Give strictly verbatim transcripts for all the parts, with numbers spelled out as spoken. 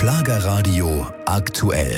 Schlagerradio aktuell.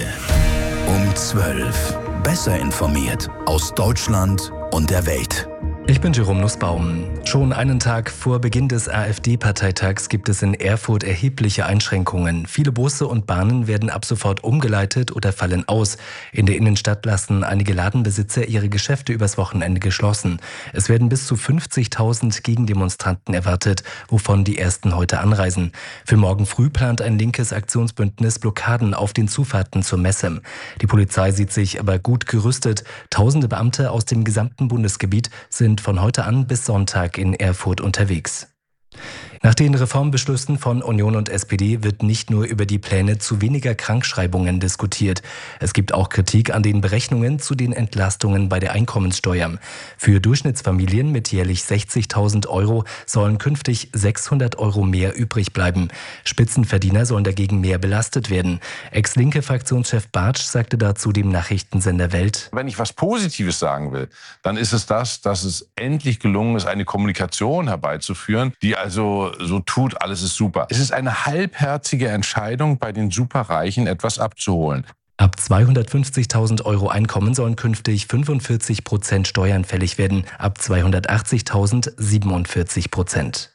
Um zwölf. Besser informiert aus Deutschland und der Welt. Ich bin Jerome Nussbaum. Schon einen Tag vor Beginn des AfD-Parteitags gibt es in Erfurt erhebliche Einschränkungen. Viele Busse und Bahnen werden ab sofort umgeleitet oder fallen aus. In der Innenstadt lassen einige Ladenbesitzer ihre Geschäfte übers Wochenende geschlossen. Es werden bis zu fünfzigtausend Gegendemonstranten erwartet, wovon die ersten heute anreisen. Für morgen früh plant ein linkes Aktionsbündnis Blockaden auf den Zufahrten zur Messe. Die Polizei sieht sich aber gut gerüstet. Tausende Beamte aus dem gesamten Bundesgebiet sind von heute an bis Sonntag in Erfurt unterwegs. Nach den Reformbeschlüssen von Union und S P D wird nicht nur über die Pläne zu weniger Krankschreibungen diskutiert. Es gibt auch Kritik an den Berechnungen zu den Entlastungen bei der Einkommenssteuer. Für Durchschnittsfamilien mit jährlich sechzigtausend Euro sollen künftig sechshundert Euro mehr übrig bleiben. Spitzenverdiener sollen dagegen mehr belastet werden. Ex-linke Fraktionschef Bartsch sagte dazu dem Nachrichtensender Welt: Wenn ich was Positives sagen will, dann ist es das, dass es endlich gelungen ist, eine Kommunikation herbeizuführen, die also so tut, alles ist super. Es ist eine halbherzige Entscheidung, bei den Superreichen etwas abzuholen. Ab zweihundertfünfzigtausend Euro Einkommen sollen künftig fünfundvierzig Prozent Steuern fällig werden, ab zweihundertachtzigtausend siebenundvierzig Prozent.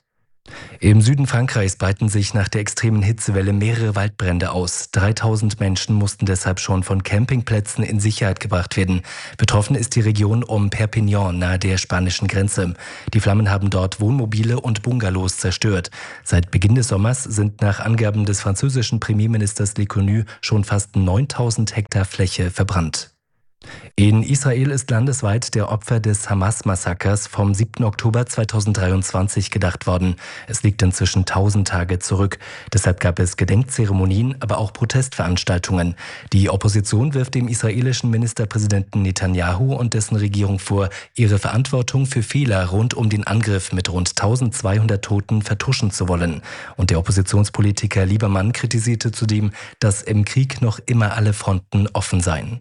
Im Süden Frankreichs breiten sich nach der extremen Hitzewelle mehrere Waldbrände aus. dreitausend Menschen mussten deshalb schon von Campingplätzen in Sicherheit gebracht werden. Betroffen ist die Region um Perpignan nahe der spanischen Grenze. Die Flammen haben dort Wohnmobile und Bungalows zerstört. Seit Beginn des Sommers sind nach Angaben des französischen Premierministers Leconu schon fast neuntausend Hektar Fläche verbrannt. In Israel ist landesweit der Opfer des Hamas-Massakers vom siebten Oktober zweitausenddreiundzwanzig gedacht worden. Es liegt inzwischen tausend Tage zurück. Deshalb gab es Gedenkzeremonien, aber auch Protestveranstaltungen. Die Opposition wirft dem israelischen Ministerpräsidenten Netanyahu und dessen Regierung vor, ihre Verantwortung für Fehler rund um den Angriff mit rund eintausendzweihundert Toten vertuschen zu wollen. Und der Oppositionspolitiker Liebermann kritisierte zudem, dass im Krieg noch immer alle Fronten offen seien.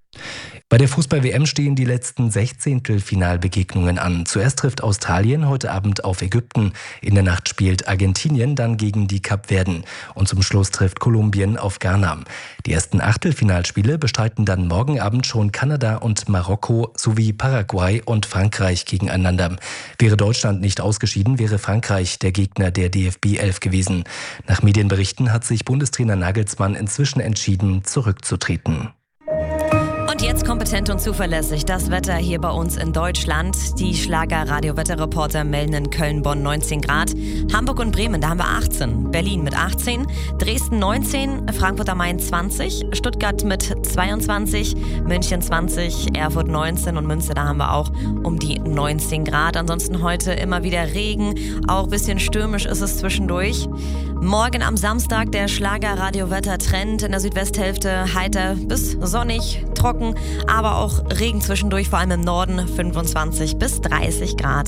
Bei der Fußball-W M stehen die letzten Sechzehntelfinalbegegnungen an. Zuerst trifft Australien heute Abend auf Ägypten. In der Nacht spielt Argentinien dann gegen die Kapverden. Und zum Schluss trifft Kolumbien auf Ghana. Die ersten Achtelfinalspiele bestreiten dann morgen Abend schon Kanada und Marokko sowie Paraguay und Frankreich gegeneinander. Wäre Deutschland nicht ausgeschieden, wäre Frankreich der Gegner der D F B elf gewesen. Nach Medienberichten hat sich Bundestrainer Nagelsmann inzwischen entschieden, zurückzutreten. Und jetzt kompetent und zuverlässig das Wetter hier bei uns in Deutschland. Die Schlager-Radio-Wetterreporter melden in Köln, Bonn neunzehn Grad. Hamburg und Bremen, da haben wir achtzehn. Berlin mit achtzehn. Dresden neunzehn. Frankfurt am Main zwanzig. Stuttgart mit zweiundzwanzig. München zwanzig. Erfurt neunzehn. Und Münster, da haben wir auch um die neunzehn Grad. Ansonsten heute immer wieder Regen. Auch ein bisschen stürmisch ist es zwischendurch. Morgen am Samstag der Schlager-Radio-Wetter-Trend. In der Südwesthälfte heiter bis sonnig, trocken. Aber auch Regen zwischendurch, vor allem im Norden, fünfundzwanzig bis dreißig Grad.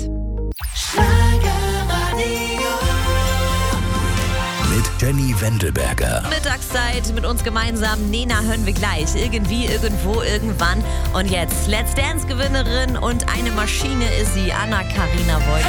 Mit Jenny Wendelberger. Mittagszeit mit uns gemeinsam. Nena hören wir gleich. Irgendwie, irgendwo, irgendwann. Und jetzt Let's Dance-Gewinnerin und eine Maschine ist sie, Anna-Karina Voigt.